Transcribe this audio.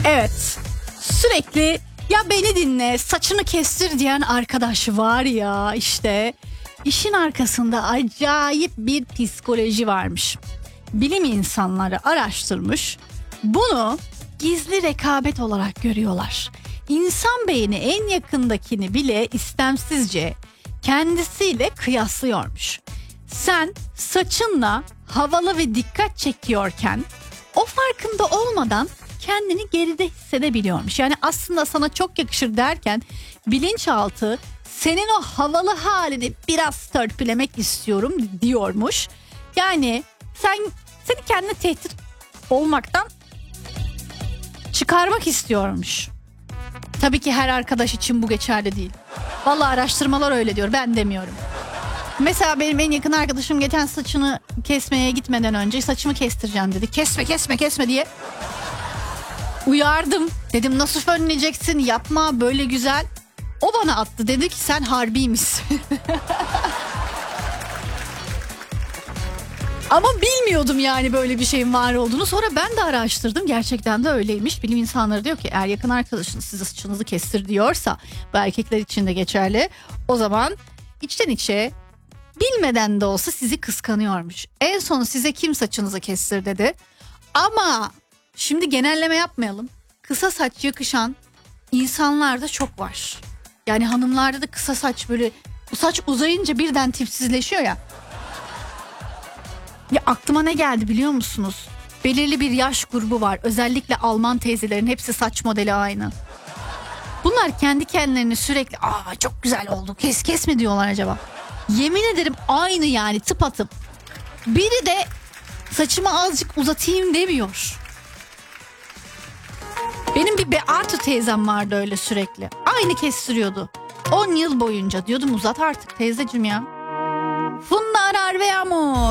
Evet, sürekli ya beni dinle, saçını kestir diyen arkadaş var ya, işte işin arkasında acayip bir psikoloji varmış. Bilim insanları araştırmış, bunu gizli rekabet olarak görüyorlar. İnsan beyni en yakındakini bile istemsizce kendisiyle kıyaslıyormuş. Sen saçınla havalı ve dikkat çekiyorken o farkında olmadan kendini geride hissedebiliyormuş. Yani aslında sana çok yakışır derken bilinçaltı senin o havalı halini biraz törpülemek istiyorum diyormuş. Yani seni kendine tehdit olmaktan çıkarmak istiyormuş. Tabii ki her arkadaş için bu geçerli değil. Vallahi araştırmalar öyle diyor, ben demiyorum. Mesela benim en yakın arkadaşım geçen saçını kesmeye gitmeden önce saçımı kestireceğim dedi. Kesme diye uyardım. Dedim nasıl önleyeceksin, yapma böyle güzel. O bana attı, dedi ki sen harbiymişsin. Ama bilmiyordum yani böyle bir şeyin var olduğunu. Sonra ben de araştırdım, gerçekten de öyleymiş. Bilim insanları diyor ki eğer yakın arkadaşınız size saçınızı kestir diyorsa, bu erkekler için de geçerli, o zaman içten içe bilmeden de olsa sizi kıskanıyormuş. En son size kim saçınızı kestir dedi. Ama şimdi genelleme yapmayalım. Kısa saç yakışan insanlar da çok var. Yani hanımlarda da kısa saç, böyle bu saç uzayınca birden tipsizleşiyor ya. Ya aklıma ne geldi biliyor musunuz? Belirli bir yaş grubu var. Özellikle Alman teyzelerin hepsi saç modeli aynı. Bunlar kendi kendilerini sürekli çok güzel oldu, kes mi diyorlar acaba? Yemin ederim aynı yani, tıpatıp. Biri de saçımı azıcık uzatayım demiyor. Benim bir Beartu teyzem vardı öyle sürekli. Aynı kestiriyordu. 10 yıl boyunca diyordum uzat artık teyzeciğim ya. Funda Arar ve Yağmur.